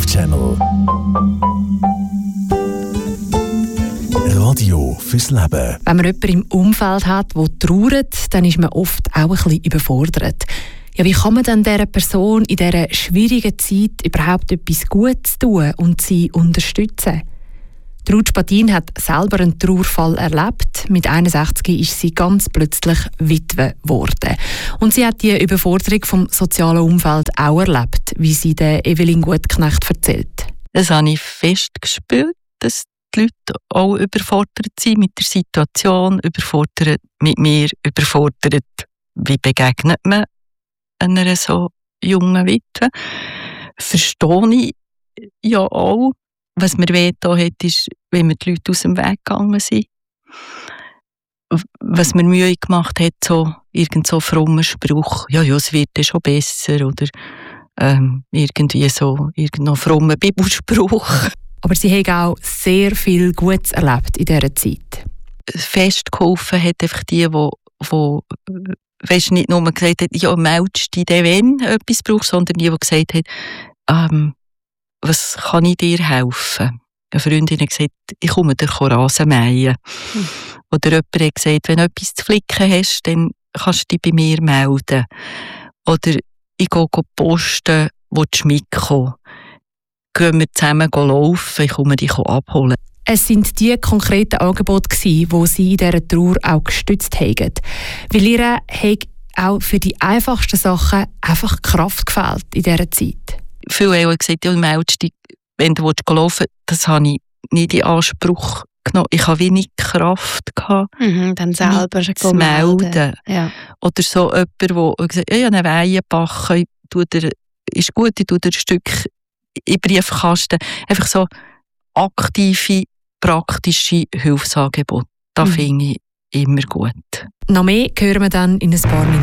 Channel. Radio fürs Leben. Wenn man jemanden im Umfeld hat, der trauert, dann ist man oft auch ein bisschen überfordert. Ja, wie kann man dann dieser Person in dieser schwierigen Zeit überhaupt etwas Gutes tun und sie unterstützen? Ruth Spatin hat selber einen Trauerfall erlebt. Mit 61 ist sie ganz plötzlich Witwe geworden. Und sie hat die Überforderung vom sozialen Umfeld auch erlebt, wie sie der Evelyn Gutknecht erzählt. Das habe ich fest gespürt, dass die Leute auch überfordert sind mit der Situation, überfordert mit mir, überfordert. Wie begegnet man einer so jungen Witwe? Verstehe ich ja auch. Was mir wehgetan hat, ist, wenn mir die Leute aus dem Weg gegangen sind. Was mir Mühe gemacht hat, so irgend so frommer Spruch, ja, es wird ja schon besser, oder irgendwie so irgendein frommer Bibelspruch. Aber sie haben auch sehr viel Gutes erlebt in dieser Zeit. Festgeholfen hat einfach die weißt, nicht nur gesagt hat, ja, meldest dich dann, wenn du etwas brauchst, sondern die gesagt hat, was kann ich dir helfen? Eine Freundin hat gesagt, ich komme dir Rasen mähen. Oder jemand hat gesagt, wenn du etwas zu flicken hast, dann kannst du dich bei mir melden. Oder ich gehe posten, willst du mitkommen? Gehen wir zusammen laufen, ich komme dich abholen. Es sind die konkreten Angebote, die sie in dieser Trauer auch gestützt haben. Weil ihr hat auch für die einfachsten Sachen einfach Kraft gefehlt in dieser Zeit. Viele haben gesagt, ja, meldest dich, wenn du laufen willst. Das habe ich nicht in Anspruch genommen. Ich hatte wenig Kraft gehabt, dann selber zu melden. Ja. Oder so jemand, der gesagt hat, ja, eine Weihe backen, ist gut, ich tue dir ein Stück in den Briefkasten. Einfach so aktive, praktische Hilfsangebote. Das finde ich immer gut. Noch mehr hören wir dann in ein paar Minuten.